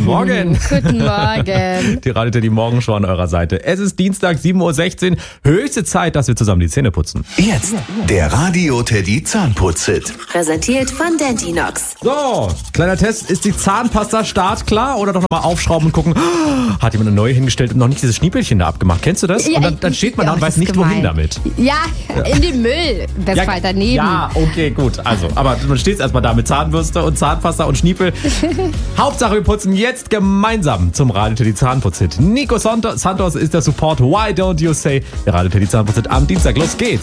Guten Morgen. Guten Morgen. Die Radio Teddy Morgenshow an eurer Seite. Es ist Dienstag, 7.16 Uhr. Höchste Zeit, dass wir zusammen die Zähne putzen. Jetzt der Radio Teddy Zahnputz-Hit. Präsentiert von Dentinox. So, kleiner Test. Ist die Zahnpasta startklar? Oder doch nochmal aufschrauben und gucken, hat jemand eine neue hingestellt und noch nicht dieses Schniepelchen da abgemacht? Kennst du das? Ja, und dann steht man da und das weiß ist nicht, gemein. wohin damit. Ja, in den Müll. Das fällt daneben. Ja, okay, gut. Also, aber man steht erstmal da mit Zahnbürste und Zahnpasta und Schniepel. Hauptsache, wir putzen jetzt gemeinsam zum Radio Teddy Zahnputz-Hit. Nico Santos ist der Support. Why don't you say? Der Radio Teddy Zahnputz-Hit am Dienstag. Los geht's.